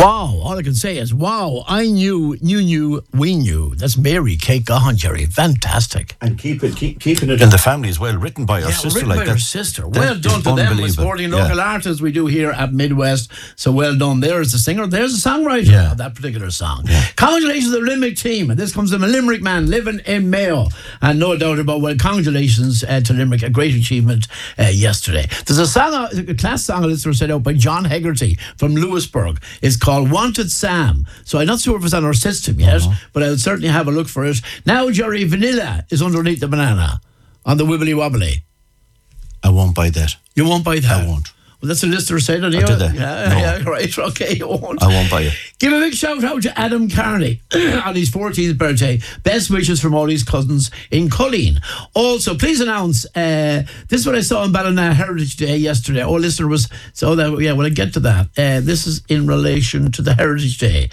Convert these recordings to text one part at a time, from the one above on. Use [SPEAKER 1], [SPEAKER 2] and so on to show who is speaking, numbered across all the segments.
[SPEAKER 1] Wow, all I can say is, wow, I knew, we knew. That's Mary Kate Gahan, Jerry. Fantastic.
[SPEAKER 2] And keeping it in the family as well, written by our sister.
[SPEAKER 1] Written by her sister. Well done to them, supporting local artists we do here at Midwest. So well done. There's the singer, there's the songwriter of that particular song. Yeah. Congratulations to the Limerick team. And this comes from a Limerick man living in Mayo. And no doubt about, well, congratulations to Limerick. A great achievement yesterday. There's a class song a listener set out by John Hegarty from Lewisburg. It's called Wanted Sam. So I'm not sure if it's on our system yet, but I'll certainly have a look for it. Now, Jerry, vanilla is underneath the banana on the wibbly wobbly.
[SPEAKER 2] I won't buy that.
[SPEAKER 1] You won't buy that?
[SPEAKER 2] I won't.
[SPEAKER 1] Well, that's a listener said it.
[SPEAKER 2] Did they?
[SPEAKER 1] Yeah, right. Okay, you won't.
[SPEAKER 2] I won't buy it.
[SPEAKER 1] Give a big shout out to Adam Carney on his 14th birthday. Best wishes from all his cousins in Culleen. Also, please announce, this is what I saw on Ballina Heritage Day yesterday. Oh, listener was, so that, yeah, when I get to that, this is in relation to the Heritage Day.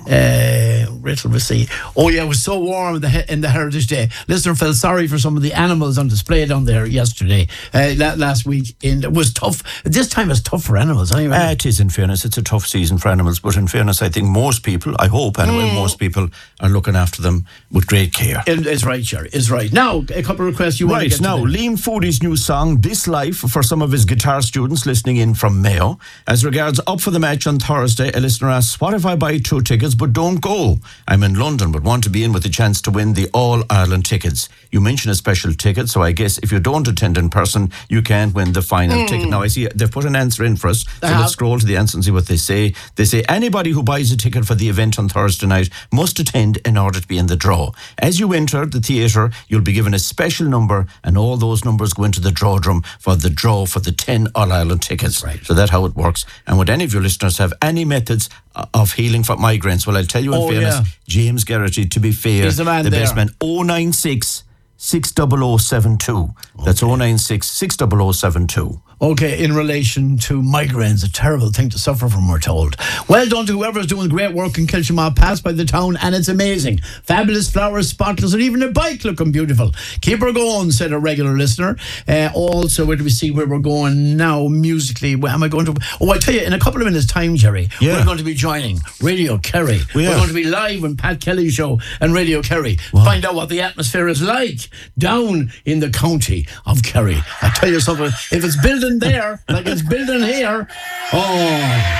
[SPEAKER 1] Let me see. Oh, yeah, it was so warm in the Heritage Day. Listener felt sorry for some of the animals on display down there yesterday, last week. It was tough. This time it's tough for animals. Anyway.
[SPEAKER 2] It is, in fairness. It's a tough season for animals, but in fairness, I think most people, I hope anyway, most people are looking after them with great care.
[SPEAKER 1] It's right, Jerry. It's right. Now, a couple of requests you want to get
[SPEAKER 2] now, Liam Foodie's new song, This Life, for some of his guitar students listening in from Mayo. As regards Up for the Match on Thursday, a listener asks, what if I buy 2 tickets but don't go? I'm in London but want to be in with a chance to win the All-Ireland tickets. You mentioned a special ticket, so I guess if you don't attend in person, you can't win the final ticket. Now, I see they've put an answer in for us, so let's scroll to the answer and see what they say. They say, anybody who buys a ticket for the event on Thursday night must attend in order to be in the draw. As you enter the theatre, you'll be given a special number, and all those numbers go into the draw drum for the draw for the 10 All-Ireland tickets.
[SPEAKER 1] Right.
[SPEAKER 2] So that's how it works. And would any of your listeners have any methods of healing for migraines? Well, I'll tell you in fairness, James Garrity, to be fair,
[SPEAKER 1] he's the man there.
[SPEAKER 2] Best man, 096 60072. That's 096 60072.
[SPEAKER 1] Okay, in relation to migraines, a terrible thing to suffer from, we're told. Well done to whoever's doing great work in Kilshamar, passed by the town, and it's amazing. Fabulous flowers, spotless, and even a bike looking beautiful. Keep her going, said a regular listener. Also, where do we see where we're going now musically? Where am I going to? Oh, I tell you, in a couple of minutes' time, Jerry, we're going to be joining Radio Kerry. We're going to be live on Pat Kelly's show and Radio Kerry. Find out what the atmosphere is like down in the county of Kerry. I tell you something, if it's building there like it's building here,